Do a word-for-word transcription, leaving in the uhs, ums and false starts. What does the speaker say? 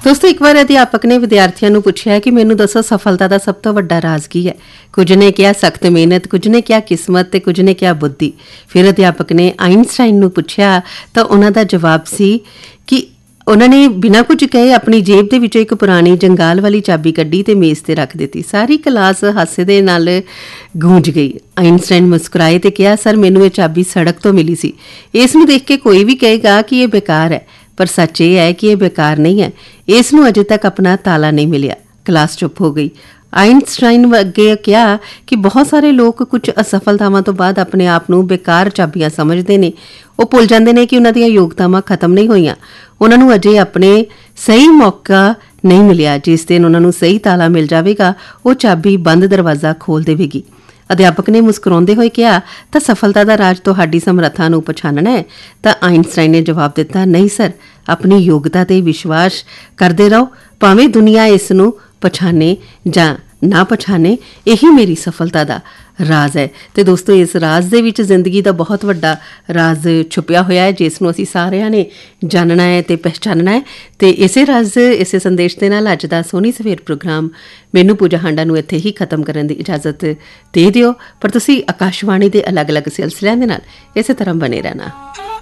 ਦੋਸਤੋ, ਇੱਕ ਵਾਰ ਅਧਿਆਪਕ ਨੇ ਵਿਦਿਆਰਥੀਆਂ ਨੂੰ ਪੁੱਛਿਆ ਕਿ ਮੈਨੂੰ ਦੱਸੋ ਸਫਲਤਾ ਦਾ ਸਭ ਤੋਂ ਵੱਡਾ ਰਾਜ਼ ਕੀ ਹੈ। ਕੁਝ ਨੇ ਕਿਹਾ ਸਖਤ ਮਿਹਨਤ, ਕੁਝ ਨੇ ਕਿਹਾ ਕਿਸਮਤ ਤੇ ਕੁਝ ਨੇ ਕਿਹਾ ਬੁੱਧੀ। ਫਿਰ ਅਧਿਆਪਕ ਨੇ ਆਇਨਸਟਾਈਨ ਨੂੰ ਪੁੱਛਿਆ ਤਾਂ ਉਹਨਾਂ ਦਾ ਜਵਾਬ ਸੀ ਕਿ ਉਹਨਾਂ ਨੇ ਬਿਨਾਂ ਕੁਝ ਕਹੇ ਆਪਣੀ ਜੇਬ ਦੇ ਵਿੱਚੋਂ ਇੱਕ ਪੁਰਾਣੀ ਜੰਗਾਲ ਵਾਲੀ ਚਾਬੀ ਕੱਢੀ ਤੇ ਮੇਜ਼ ਤੇ ਰੱਖ ਦਿੱਤੀ। ਸਾਰੀ ਕਲਾਸ ਹਾਸੇ ਦੇ ਨਾਲ ਗੂੰਜ ਗਈ। ਆਇਨਸਟਾਈਨ ਮੁਸਕਰਾਏ ਤੇ ਕਿਹਾ, ਸਰ ਮੈਨੂੰ ਇਹ ਚਾਬੀ ਸੜਕ ਤੋਂ ਮਿਲੀ ਸੀ। ਇਸ ਨੂੰ ਦੇਖ ਕੇ ਕੋਈ ਵੀ ਕਹੇਗਾ ਕਿ ਇਹ ਬੇਕਾਰ ਹੈ, ਪਰ ਸੱਚ ਇਹ ਹੈ ਕਿ ਇਹ ਬੇਕਾਰ ਨਹੀਂ ਹੈ। ਇਸ ਨੂੰ ਅਜੇ ਤੱਕ ਆਪਣਾ ਤਾਲਾ ਨਹੀਂ ਮਿਲਿਆ। ਕਲਾਸ ਚੁੱਪ ਹੋ ਗਈ। ਆਇਨਸਟਾਈਨ ਅੱਗੇ ਕਿਹਾ ਕਿ ਬਹੁਤ ਸਾਰੇ ਲੋਕ ਕੁਝ ਅਸਫਲਤਾਵਾਂ ਤੋਂ ਬਾਅਦ ਆਪਣੇ ਆਪ ਨੂੰ ਬੇਕਾਰ ਚਾਬੀਆਂ ਸਮਝਦੇ ਨੇ। ਉਹ ਭੁੱਲ ਜਾਂਦੇ ਨੇ ਕਿ ਉਹਨਾਂ ਦੀਆਂ ਯੋਗਤਾਵਾਂ ਖਤਮ ਨਹੀਂ ਹੋਈਆਂ। ਉਹਨਾਂ ਨੂੰ ਅਜੇ ਆਪਣੇ ਸਹੀ ਮੌਕਾ ਨਹੀਂ ਮਿਲਿਆ। ਜਿਸ ਦਿਨ ਉਹਨਾਂ ਨੂੰ ਸਹੀ ਤਾਲਾ ਮਿਲ ਜਾਵੇਗਾ, ਉਹ ਚਾਬੀ ਬੰਦ ਦਰਵਾਜ਼ਾ ਖੋਲ੍ਹ ਦੇਵੇਗੀ। ਅਧਿਆਪਕ ਨੇ ਮੁਸਕਰਾਉਂਦੇ ਹੋਏ ਕਿਹਾ, ਤਾਂ ਸਫਲਤਾ ਦਾ ਰਾਜ ਤੁਹਾਡੀ ਸਮਰੱਥਾ ਨੂੰ ਪਛਾਣਨਾ ਹੈ। ਤਾਂ ਆਇਨਸਟਾਈਨ ਨੇ ਜਵਾਬ ਦਿੱਤਾ, ਨਹੀਂ ਸਰ, ਆਪਣੀ ਯੋਗਤਾ ਤੇ ਵਿਸ਼ਵਾਸ ਕਰਦੇ ਰਹੋ, ਭਾਵੇਂ ਦੁਨੀਆ ਇਸ ਨੂੰ ਪਛਾਣੇ ਜਾਂ ਨਾ ਪਛਾਣੇ। ਇਹੀ ਮੇਰੀ ਸਫਲਤਾ ਦਾ ਰਾਜ਼ ਹੈ। ਤੇ ਦੋਸਤੋ, ਇਸ ਰਾਜ਼ ਦੇ ਵਿੱਚ ਜ਼ਿੰਦਗੀ ਦਾ ਬਹੁਤ ਵੱਡਾ ਰਾਜ਼ ਛੁਪਿਆ ਹੋਇਆ ਹੈ, ਜਿਸ ਨੂੰ ਅਸੀਂ ਸਾਰਿਆਂ ਨੇ ਜਾਣਨਾ ਹੈ ਤੇ ਪਹਿਚਾਨਣਾ ਹੈ। ਤੇ ਇਸੇ ਰਾਜ਼, ਇਸੇ ਸੰਦੇਸ਼ ਦੇ ਨਾਲ ਅੱਜ ਦਾ ਸੋਹਣੀ ਸਵੇਰ ਪ੍ਰੋਗਰਾਮ ਮੈਨੂੰ ਪੂਜਾ ਹਾਂਡਾ ਨੂੰ ਇੱਥੇ ਹੀ ਖਤਮ ਕਰਨ ਦੀ ਇਜਾਜ਼ਤ ਦੇ ਦਿਓ। ਪਰ ਤੁਸੀਂ ਆਕਾਸ਼ਵਾਣੀ ਦੇ ਅਲੱਗ-ਅਲੱਗ ਸਿਲਸਿਲਿਆਂ ਦੇ ਨਾਲ ਇਸੇ ਤਰ੍ਹਾਂ ਬਣੇ ਰਹਿਣਾ।